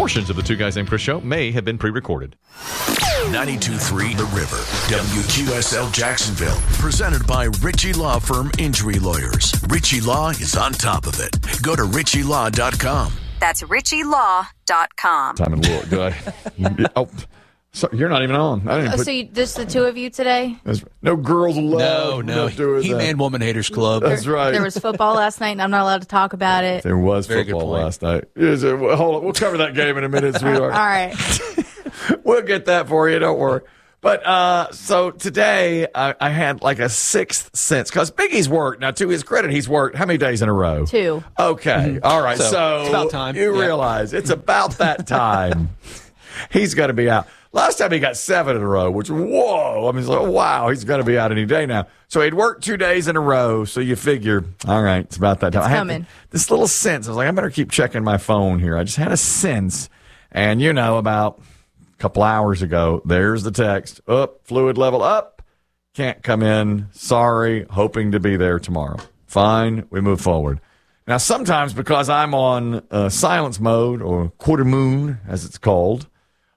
Portions of the Two Guys Named Chris show may have been pre-recorded. 92.3 The River, WQSL Jacksonville. Presented by Ritchie Law Firm Injury Lawyers. Ritchie Law is on top of it. Go to ritchielaw.com. That's ritchielaw.com. Time and look. Do I? Oh, so you're not even on. I didn't put, Just the two of you today? no girls allowed. No. He-Man Woman Haters Club. That's right. There was football last night, and I'm not allowed to talk about it. There was Very good football point. last night. Hold on. We'll cover that game in a minute, sweetheart. All right. We'll get that for you. Don't worry. But so today I had like a sixth sense because Biggie's worked. Now, to his credit, he's worked how many days in a row? 2. Okay. All right. So it's about time. You Yeah. realize it's about that time. He's got to be out. Last time he got 7 in a row, which, whoa. I mean, it's like, wow, he's got to be out any day now. So he'd worked 2 days in a row. So you figure, all right, it's about that time. It's I had coming. this little sense. I was like, I better keep checking my phone here. I just had a sense. And, about a couple hours ago, there's the text. Fluid level up. Can't come in. Sorry. Hoping to be there tomorrow. Fine. We move forward. Now, sometimes because I'm on silence mode or quarter moon, as it's called,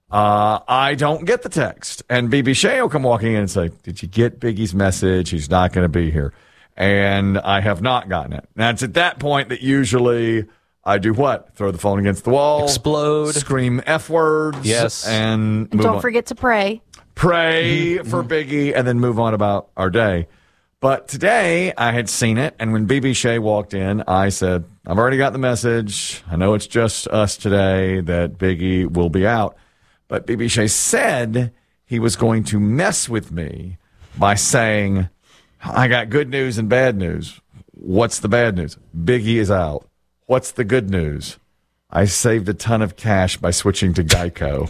I don't get the text. And BB Shea will come walking in and say, did you get Biggie's message? He's not going to be here. And I have not gotten it. Now, it's at that point that usually I do what? Throw the phone against the wall. Explode. Scream F words. Yes. And move Don't on. forget to pray. Pray for Biggie and then move on about our day. But today I had seen it, and when BB Shea walked in, I said, I've already got the message. I know it's just us today that Biggie will be out. But BB Shea said he was going to mess with me by saying, I got good news and bad news. What's the bad news? Biggie is out. What's the good news? I saved a ton of cash by switching to Geico.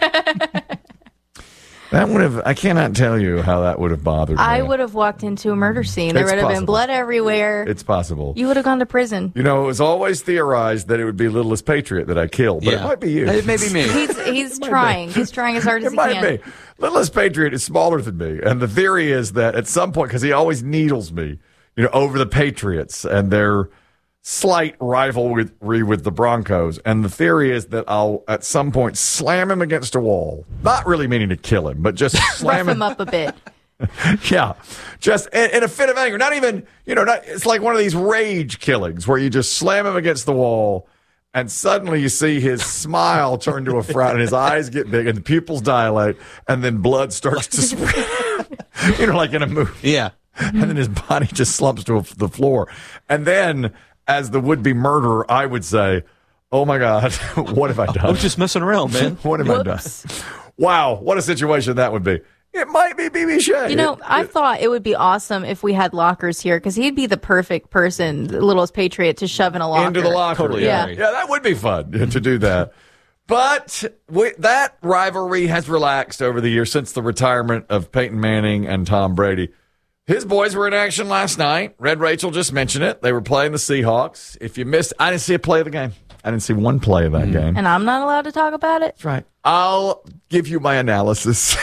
That would have, I cannot tell you how that would have bothered me. I would have walked into a murder scene. There It's would have been possible. blood everywhere. It's possible. You would have gone to prison. It was always theorized that it would be Littlest Patriot that I killed, but it might be you. It may be me. He's trying. He's trying as hard as It he might can. be. Littlest Patriot is smaller than me, and the theory is that at some point, because he always needles me, over the Patriots and their slight rivalry with the Broncos, and the theory is that I'll at some point slam him against a wall, not really meaning to kill him, but just slam Rough him up a bit. Yeah, just in a fit of anger. Not even, it's like one of these rage killings where you just slam him against the wall, and suddenly you see his smile turn to a frown, and his eyes get big, and the pupils dilate, and then blood starts to spread. Like in a movie. Yeah. And then his body just slumps to the floor. And then, as the would-be murderer, I would say, oh, my God, what have I done? I was just messing around, man. What have I done? Wow, what a situation that would be. It might be BB Shea. I thought it would be awesome if we had lockers here because he'd be the perfect person, the Littlest Patriot, to shove in a locker. Into the locker. Totally Yeah. agree. Yeah, that would be fun to do that. But that rivalry has relaxed over the years since the retirement of Peyton Manning and Tom Brady. His boys were in action last night. Red Rachel just mentioned it. They were playing the Seahawks. If you missed, I didn't see a play of the game. I didn't see one play of that game. And I'm not allowed to talk about it? That's right. I'll give you my analysis.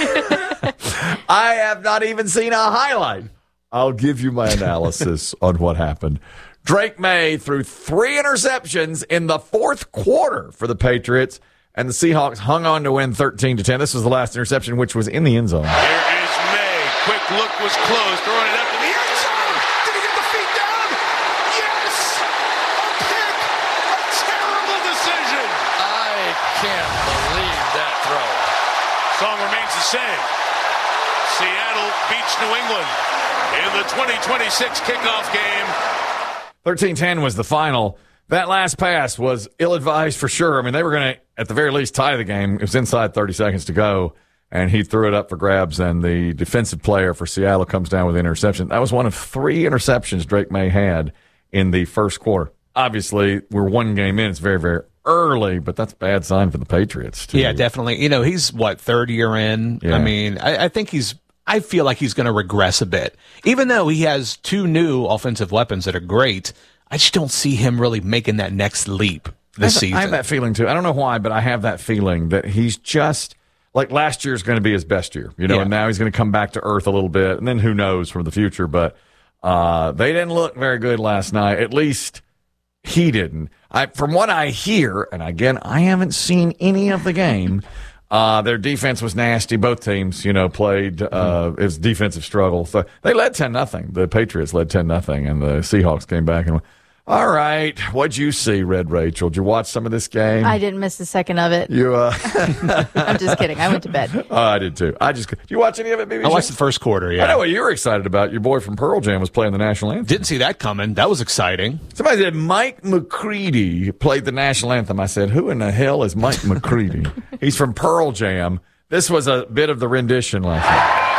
I have not even seen a highlight. I'll give you my analysis on what happened. Drake May threw 3 interceptions in the fourth quarter for the Patriots, and the Seahawks hung on to win 13-10. This was the last interception, which was in the end zone. There is May. Quick look was closed. Throwing it up to the end zone. Did he get the feet down? Yes! A pick! A terrible decision. I can't believe that throw. Song remains the same. Seattle beats New England in the 2026 kickoff game. 13-10 was the final. That last pass was ill-advised for sure. I mean, they were going to, at the very least, tie the game. It was inside 30 seconds to go, and he threw it up for grabs, and the defensive player for Seattle comes down with an interception. That was one of 3 interceptions Drake May had in the first quarter. Obviously, we're one game in. It's very, very early, but that's a bad sign for the Patriots, too. Yeah, definitely. He's, third year in? Yeah. I mean, I think I feel like he's going to regress a bit. Even though he has 2 new offensive weapons that are great, I just don't see him really making that next leap this season. I have that feeling, too. I don't know why, but I have that feeling that he's just, like last year's going to be his best year, Yeah. and now he's going to come back to earth a little bit, and then who knows for the future, but they didn't look very good last night, at least He didn't. From what I hear, and again, I haven't seen any of the game. Their defense was nasty. Both teams, played. It was a defensive struggle. So they led 10-0. The Patriots led 10-0, and the Seahawks came back and went, all right, what'd you see, Red Rachel? Did you watch some of this game? I didn't miss a second of it. You, I'm just kidding. I went to bed. I did too. Did you watch any of it, BB? I watched the first quarter, yeah. I know what you were excited about. Your boy from Pearl Jam was playing the national anthem. Didn't see that coming. That was exciting. Somebody said Mike McCready played the national anthem. I said, who in the hell is Mike McCready? He's from Pearl Jam. This was a bit of the rendition last night.